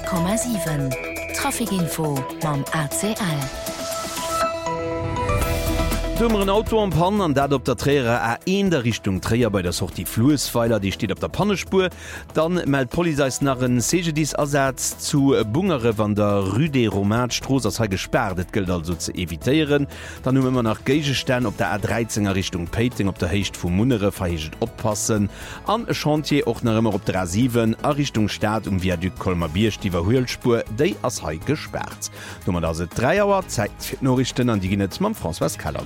100,7 Trafikinfo mam ACL. Dummeren Auto am Pan an dat op der Träre A1 der Richtung Träer bei der Sortie Fluesfeiler, die steht op der Pannespur. Dann meldt Polizei nach een CGDs-Ersatz zu Bungere van der Rue des Romains-Stroß as gesperrt, das gilt also zu evitieren. Dann haben wir nach Geigestein op der A13er Richtung Peiting op der Hecht vu Munere verheget oppassen. An Chantier auch noch immer op der A7 a Richtung Stadt Viadukt Kolmer Bierstiwer Höhlspur, déi as hei gesperrt. Nummer da se 3 Auer Zeit für Nachrichten an die Ginnet mam François Keller.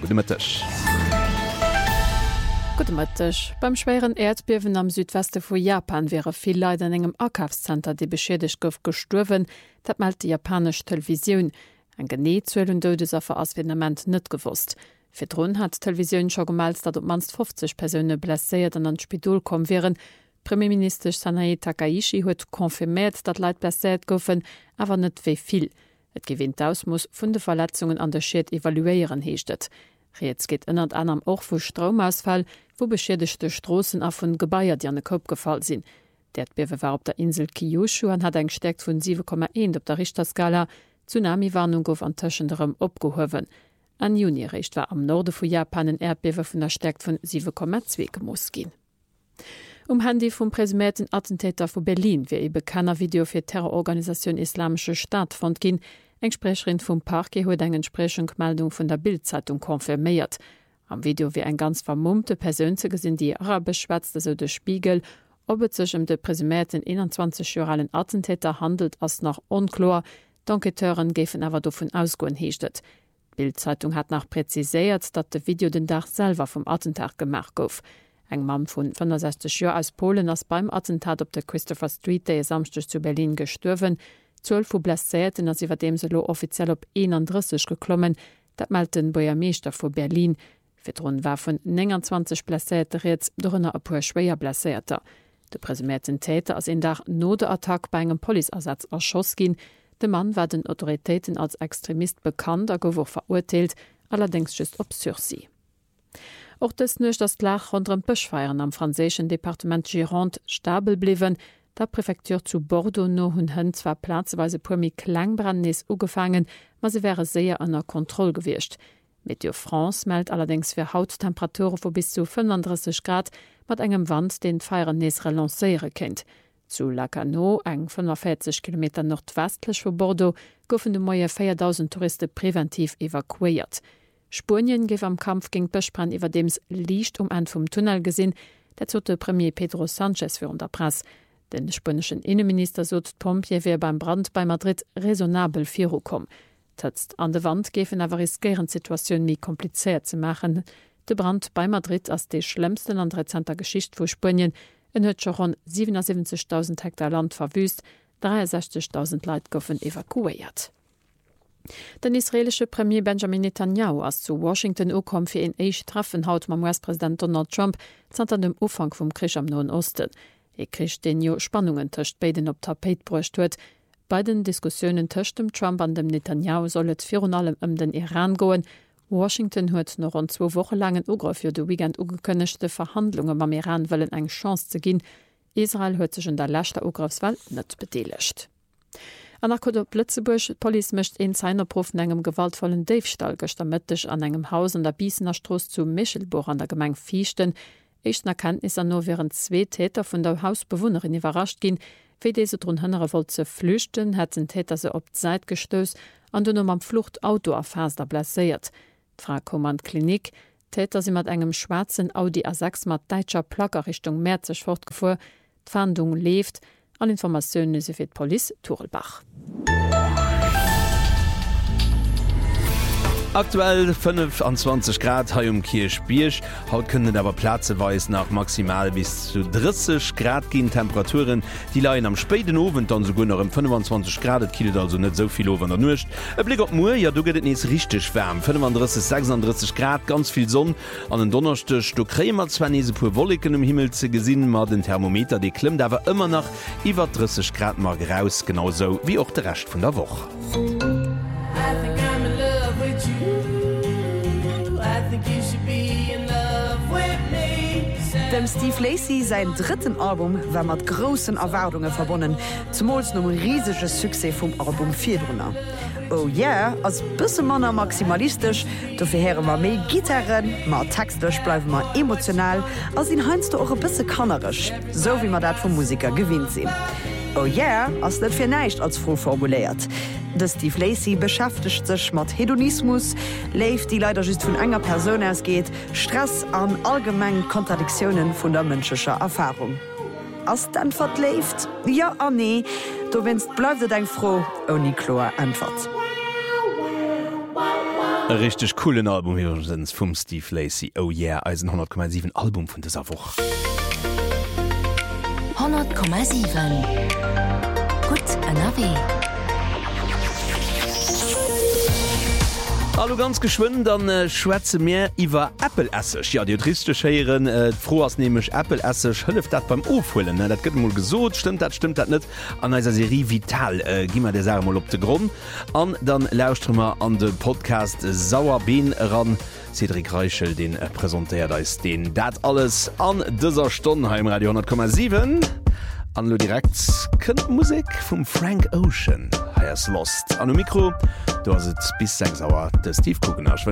Guten Mittag. Beim schweren Erdbeben am Südwesten von Japan wäre viel Leid an engem Einkaufscenter, die beschädigt gouf gestorben. Das meldet die japanische Television. Ein Genehzuelen Todesafer aus Vietnament nicht gewusst. Für Drohnen hat die Television schon gemeldet, dass manst 50 Personen blessiert und an Spital kommen wären. Premierminister Sanae Takaichi hat konfirmiert, dass Leute blessiert goufen, aber nicht wie viel. Es gewinnt aus muss von den Verletzungen an der Schäd evaluieren hechtet. Jetzt geht in anderem auch vu Stromausfall, wo beschädigte Strassen a vun Gebaier die an den Kopf gefallen sind. Der Erdbeben war op der Insel Kyushu und hat eng Stärke von 7,1 op der Richterskala. Tsunami-Warnung gouf an Taschenderem opgehowen. An Juni recht war am Norde vu Japan ein Erdbeben vun der Stärke von 7,2 gemus gin. Handy vom presumierten Attentäter vu Berlin, wie e bekannter Video fir Terrororganisation Islamische Staat fand gin. Eng Sprecherin vum Parke huet eng Entsprechungsmeldung vun der Bild-Zeitung konfirmiert. Am Video wie ein ganz vermummte Person ze gesinn, die arabisch schwätzte so de Spiegel, ob et sech de presumierten 21-jährigen Attentäter handelt ass nach unklar. D'Enquêteuren géfen awer davon ausgoen hechtet. Bild-Zeitung hat nach präziséiert, dat de Video den Dach selber vom Attentat gemacht gouf. Eng Mann vun 65 Jahren aus Polen ass beim Attentat op der Christopher Street Day samstech zu Berlin gestorben. 12 vu blesséierten ass iwwer dem se lo offiziell op 31 geklommen, dat meldt den Bürgermeister vu Berlin. Firrun war vun 29 blesséierte Reets drënner a puer schwéier blesséierter. De presumierten Täter ass en Dach no de Attack bei engem Poliersatz erschoss gin. De Mann war den Autoritäten als Extremist bekannt, a gouf verurteilelt, allerdings just op Sursis. Auch das nicht das Lach rund um Buschfeiern am französischen Departement Gironde stabil blieben. Der Präfektur zu Bordeaux no hun zwar platzweise pumi Klangbrandnis ugefangen, aber sie wäre sehr an der Kontrolle gewircht. Meteo France meldet allerdings für Hauttemperaturen von bis zu 35 Grad mit engem Wand den Feiernis relancieren kennt. Zu Lacanau, eng 45 Kilometer nordwestlich von Bordeaux, goufen de moie 4.000 Touristen präventiv evakuiert. Spurien gef am Kampf gegen Böschbrand iwwer dems Licht en vum Tunnel gesinn, dat zot de Premier Pedro Sanchez für der Presse. Den spanischen Innenminister sot Pompier wie beim Brand bei Madrid raisonabel Firo kom. Tëtzt an de Wand gefen awer riskieren Situationun mi kompliziert ze machen. De Brand bei Madrid ass de schlimmsten an 13. Geschicht vu Spanien en huet schon 77.000 Hektar Land verwüst, 63.000 Leiit goffen evakuiert. Den israelische Premier Benjamin Netanyahu ass zu Washington ukom fir en eich Treffen haut mam US-Präsident Donald Trump zant an dem Ufang vum Krich am Noen Osten. Krich den jo Spannungen töcht beiden op Tapet bruecht huet. Bei den Diskussionen töcht dem Trump an dem Netanyahu sollet vir allem den Iran goen. Washington huet noch rund 2 Wochen langen Ugriff fir de Weekend ugekënnechte Verhandlungen am Iran wëllen eng Chance ze ginn. Israel huet sech in der lächte Ugriffswahl net bedeelecht. An der Kodo Plötzebusch, Police mischt in seiner Profen engem gewaltvollen Diefstahl gestamittech an engem Haus an der Biesener Stroß zu Michelboch an der Gemeng Fichten. Echten Erkenntnis an nur während 2 Täter von der Hausbewohnerin überrascht gin, wie diese run hënnere wollt ze flüchten, hat den Täter se op Zeit gestös an du am Fluchtauto erfaster blessiert. Frau Kommand Klinik, Täter sie mat engem schwarzen Audi A6 mat deitscher Placker Richtung Merzech fortgefuhr, d'Fahndung lebt, an Informationen se fir Police Turlbach. Aktuell 25 Grad hai Kirchbiersch, haut können aber Platzeweis nach maximal bis zu 30 Grad gehen Temperaturen, die leiien am späten Abend dann sogar noch 25 Grad, Kilo also nicht so viel over der Nucht. Blick op Moor, ja du geht nicht richtig wärm, 35, 36 Grad, ganz viel Sonne, an den Donnerstag, du krämer zwar nicht so pur Wolken im Himmel zu gesehen, mal den Thermometer, die klimmt aber immer noch über 30 Grad mal raus, genauso wie auch der Rest von der Woche. Dem Steve Lacy sein dritten Album war mat großen Erwartungen verbunden, zumals um riesiges Succès vom Album 4 drunner. Oh yeah, als bisse Manner maximalistisch, dafür hören wir mehr Gitarren, mal textisch bleiben wir emotional, als in heinst du auch ein bisschen kannerisch, so wie man das von Musiker gewinnt sind. Oh yeah, als nicht für nichts als froh formuliert. Der Steve Lacy beschäftigt sich mit Hedonismus, lebt die leider just von einer Person ausgeht, Stress an allgemeinen Kontradiktionen von der menschlichen Erfahrung. Als dann verlebt, ja, nee, du wennst bleibst du froh, ohne klare Antwort. Ein richtig coolen Album hier sind vom Steve Lacy. Oh yeah, ein 100,7 Album von dieser Woche. 100,7 Gut NRW. Hallo ganz geschwind, dann schwätze mir iwwer Appleessig. Ja, die triste Scheieren froh as nämlich Appleessig hëlleft dat beim Ofhullen. Dat gëtt mal gesot, stimmt dat net an eiser Serie Vital gimmer der Sache mal op de Grund. An dann lausstrmmer an den Podcast Sauerbeen ran. Cedric Reichel den präsentiert ist den dat alles an dieser Stunde heim Radio 100,7. Anlo direkt kënnt Musik vum Frank Ocean. Heiers Lost. An Mikro, du hast bis 6 Sauer der Steve Kugenasch.